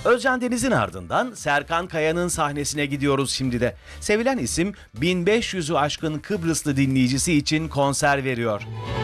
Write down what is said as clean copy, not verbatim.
Özcan Deniz'in ardından Serkan Kaya'nın sahnesine gidiyoruz şimdi de. Sevilen isim 1500'ü aşkın Kıbrıslı dinleyicisi için konser veriyor.